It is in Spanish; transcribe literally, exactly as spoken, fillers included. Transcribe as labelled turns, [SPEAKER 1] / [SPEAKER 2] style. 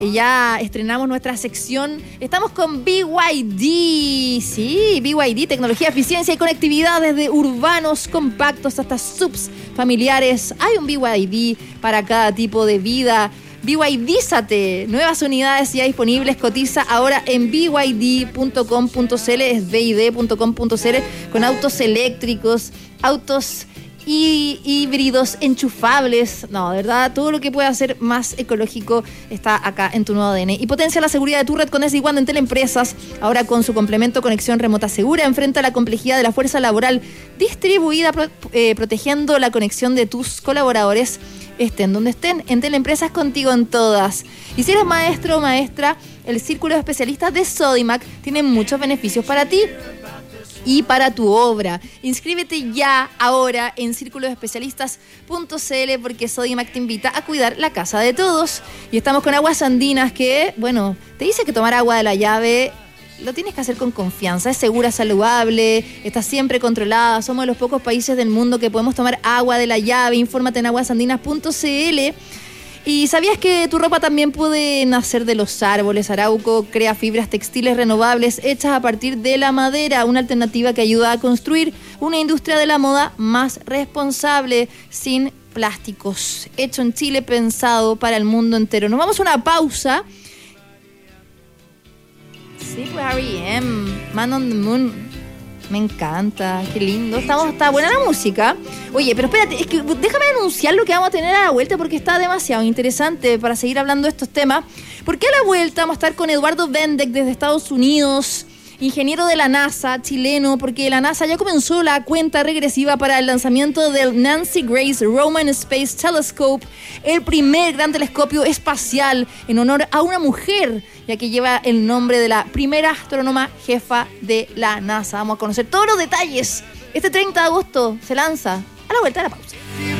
[SPEAKER 1] Ya estrenamos nuestra sección. Estamos con B Y D. Sí, B Y D, tecnología, eficiencia y conectividad desde urbanos compactos hasta subs familiares. Hay un B Y D para cada tipo de vida. B Y D-sate. Nuevas unidades ya disponibles. Cotiza ahora en b y d punto com punto c l. Es b y d punto com punto c l con autos eléctricos, autos y híbridos enchufables. No, de verdad, todo lo que pueda ser más ecológico está acá en tu nuevo A D N. Y potencia la seguridad de tu red con S D WAN en Teleempresas. Ahora con su complemento conexión remota segura, enfrenta la complejidad de la fuerza laboral distribuida, pro, eh, protegiendo la conexión de tus colaboradores, estén donde estén. En Teleempresas, contigo en todas. Y si eres maestro o maestra, el Círculo de Especialistas de Sodimac tiene muchos beneficios para ti y para tu obra. Inscríbete ya ahora en círculo de especialistas punto c l porque Sodimac te invita a cuidar la casa de todos. Y estamos con Aguas Andinas que, bueno, te dice que tomar agua de la llave lo tienes que hacer con confianza. Es segura, saludable, está siempre controlada. Somos de los pocos países del mundo que podemos tomar agua de la llave. Infórmate en aguas andinas punto c l. ¿Y sabías que tu ropa también puede nacer de los árboles? Arauco crea fibras textiles renovables hechas a partir de la madera, una alternativa que ayuda a construir una industria de la moda más responsable, sin plásticos. Hecho en Chile, pensado para el mundo entero. Nos vamos a una pausa. Sí, pues R E M, Man on the Moon. Me encanta, qué lindo. Estamos, está buena la música. Oye, pero espérate, es que déjame anunciar lo que vamos a tener a la vuelta porque está demasiado interesante para seguir hablando de estos temas. Porque a la vuelta vamos a estar con Eduardo Bendek desde Estados Unidos, ingeniero de la NASA, chileno, porque la NASA ya comenzó la cuenta regresiva para el lanzamiento del Nancy Grace Roman Space Telescope, el primer gran telescopio espacial en honor a una mujer, ya que lleva el nombre de la primera astrónoma jefa de la NASA. Vamos a conocer todos los detalles. Este treinta de agosto se lanza. A la vuelta de la pausa.